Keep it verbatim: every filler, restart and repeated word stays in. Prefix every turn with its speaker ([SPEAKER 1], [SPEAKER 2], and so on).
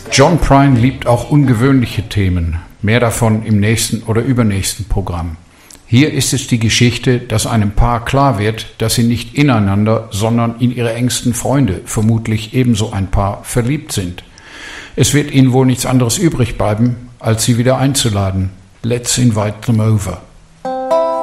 [SPEAKER 1] John Prine liebt auch ungewöhnliche Themen. Mehr davon im nächsten oder übernächsten Programm. Hier ist es die Geschichte, dass einem Paar klar wird, dass sie nicht ineinander, sondern in ihre engsten Freunde, vermutlich ebenso ein Paar, verliebt sind. Es wird ihnen wohl nichts anderes übrig bleiben, als sie wieder einzuladen. Let's invite them over.